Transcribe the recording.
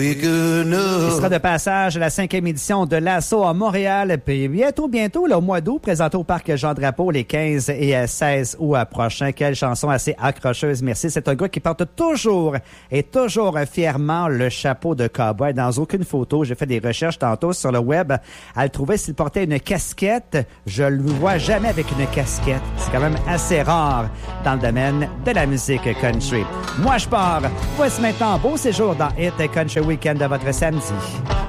Il sera de passage à la 5e édition de l'Assaut à Montréal. Puis bientôt, là, au mois d'août, présenté au Parc Jean-Drapeau les 15 et 16 août prochains. Quelle chanson assez accrocheuse, merci. C'est un gars qui porte toujours fièrement le chapeau de cowboy. Dans aucune photo, j'ai fait des recherches tantôt sur le web à le trouver s'il portait une casquette. Je le vois jamais avec une casquette. C'est quand même assez rare dans le domaine de la musique country. Moi, je pars. Voici maintenant un beau séjour dans Hit Country Weekend de votre samedi.